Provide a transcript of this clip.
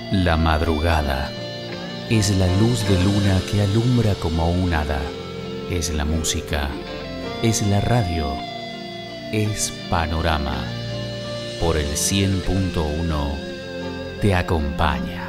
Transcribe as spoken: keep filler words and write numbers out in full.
La madrugada es la luz de luna que alumbra como un hada. Es la música, es la radio, es Panorama. Por el cien punto uno te acompaña.